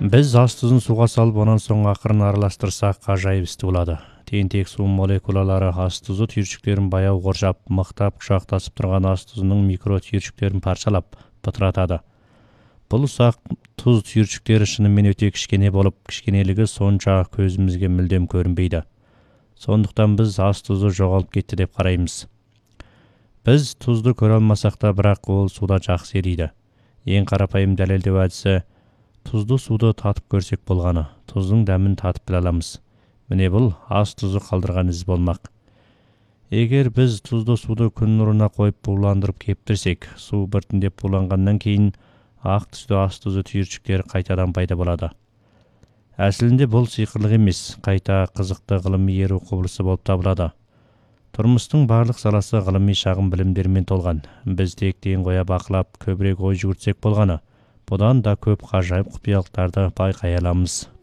Біз ас тұзын суға салып, онан соң ақырын араластырсақ, ажайып істі болады. Тентек су молекулалары ас тұзы түйіршіктерін баяу қоршап, мықтап құшақтасып тұрған ас тұзының микро түйіршіктерін паршалап, бытыратады. Бұл ұсақ тұз түйіршіктері шынымен өте кішкене болып, кішкенелігі сонша көзімізге мүлдем көрінбейді. Сондықтан біз ас тұзы жоғалып кетті деп қараймыз. Біз тұзды көре алмасақ та, бірақ ол суда жақсы ериді. Ең қарапайым дәлелдеу әдісі тұзды суды татып көрсек болғаны, тұздың дәмін татып біле аламыз. Міне бұл ас тұзы қалдырған із болмақ. Егер біз тұзды суды күн нұрына қойып буландырып кептірсек, су біртіндеп буланғаннан кейін ақ түсті ас тұзы түйіршіктері қайтадан пайда болады. Әсілінде бұл сиқырлық емес, қайта қызықты ғылыми еру құбылысы болып табылады. Тұрмыстың барлық саласы ғылыми шағын білімдермен толған. Біз тек ден қоя бақылап, көбірек ой жүгіртсек болғаны. Бұдан да көп ғажайып құпиялықтарды байқай аламыз.